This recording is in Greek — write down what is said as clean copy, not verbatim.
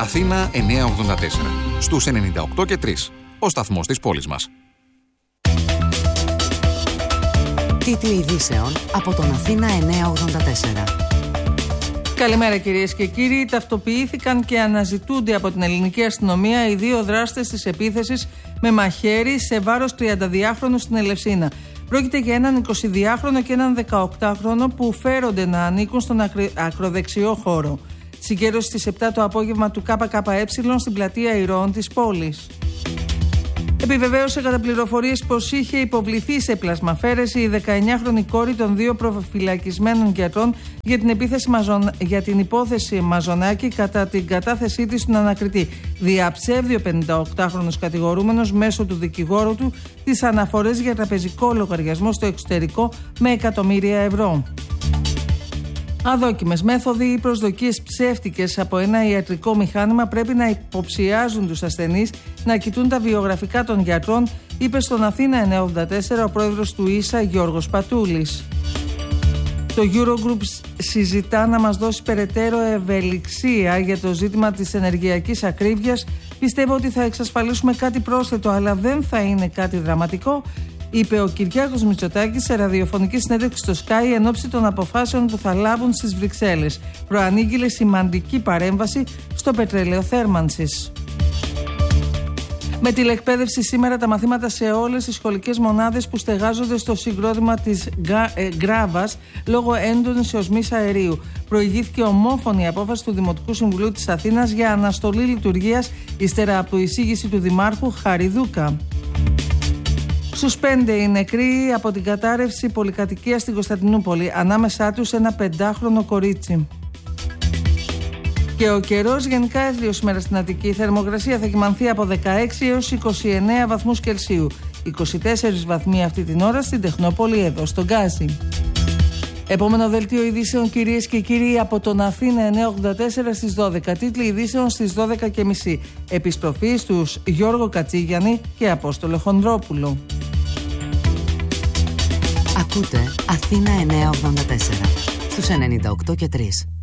Αθήνα 984. Στους 98 και 3. Ο σταθμός της πόλης μας. Τίτλοι ειδήσεων από τον Αθήνα 984. Καλημέρα κυρίες και κύριοι. Ταυτοποιήθηκαν και αναζητούνται από την ελληνική αστυνομία οι δύο δράστες της επίθεσης με μαχαίρι σε βάρος 32χρονου στην Ελευσίνα. Πρόκειται για έναν 22χρονο και έναν 18χρονο που φέρονται να ανήκουν στον ακροδεξιό χώρο. Συγκέντρωση στις 7 το απόγευμα του ΚΚΕ στην πλατεία Ηρώων της πόλης. Επιβεβαίωσε κατά πληροφορίες πως είχε υποβληθεί σε πλασμαφέρεση η 19χρονη κόρη των δύο προφυλακισμένων γιατρών για την υπόθεση Μαζονάκη κατά την κατάθεσή της στον ανακριτή. Διαψεύδει ο 58χρονος κατηγορούμενος μέσω του δικηγόρου του τις αναφορές για τραπεζικό λογαριασμό στο εξωτερικό με εκατομμύρια ευρώ. Αδόκιμες μέθοδοι ή προσδοκίες ψεύτικες από ένα ιατρικό μηχάνημα πρέπει να υποψιάζουν τους ασθενείς να κοιτούν τα βιογραφικά των γιατρών, είπε στον Αθήνα 984 ο πρόεδρος του ΙΣΑ Γιώργος Πατούλης. Το Eurogroup συζητά να μας δώσει περαιτέρω ευελιξία για το ζήτημα της ενεργειακής ακρίβειας. Πιστεύω ότι θα εξασφαλίσουμε κάτι πρόσθετο, αλλά δεν θα είναι κάτι δραματικό, είπε ο Κυριάκος Μητσοτάκης σε ραδιοφωνική συνέντευξη στο Sky εν ώψη των αποφάσεων που θα λάβουν στις Βρυξέλλες. Προανήγγειλε σημαντική παρέμβαση στο πετρέλαιο θέρμανσης. Με τηλεκπαίδευση σήμερα τα μαθήματα σε όλες τις σχολικές μονάδες που στεγάζονται στο συγκρότημα της Γκράβας λόγω έντονης οσμής αερίου. Προηγήθηκε ομόφωνη απόφαση του Δημοτικού Συμβουλίου της Αθήνας για αναστολή λειτουργίας ύστερα από εισήγηση του Δημάρχου Χαριδούκα. Στους 5 οι νεκροί από την κατάρρευση πολυκατοικίας στην Κωνσταντινούπολη, ανάμεσά τους ένα 5χρονο κορίτσι. Και ο καιρός γενικά έθριος σήμερα στην Αττική. Η θερμοκρασία θα κυμανθεί από 16 έως 29 βαθμούς Κελσίου. 24 βαθμοί αυτή την ώρα στην Τεχνόπολη εδώ στον Γκάζι. Επόμενο δελτίο ειδήσεων κυρίες και κύριοι από τον Αθήνα 984 στις 12. Τίτλοι ειδήσεων στις 12.30. Επιστροφή στους Γιώργο Κατσίγιαννη και Απόστολο Χονδρόπουλο. Ακούτε Αθήνα 984 στους 98 και 3.